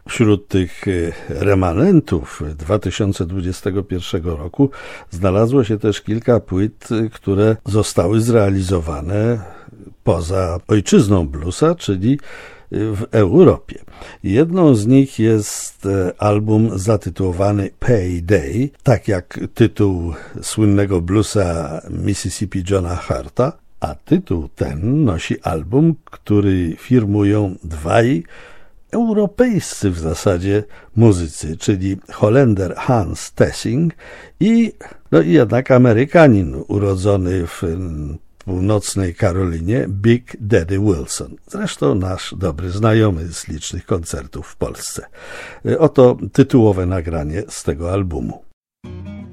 Wśród tych remanentów 2021 roku znalazło się też kilka płyt, które zostały zrealizowane poza ojczyzną bluesa, czyli w Europie. Jedną z nich jest album zatytułowany Payday, tak jak tytuł słynnego bluesa Mississippi Johna Harta, a tytuł ten nosi album, który firmują dwaj europejscy w zasadzie muzycy, czyli Holender Hans Theessing i jednak Amerykanin urodzony w północnej Karolinie Big Daddy Wilson. Zresztą nasz dobry znajomy z licznych koncertów w Polsce. Oto tytułowe nagranie z tego albumu.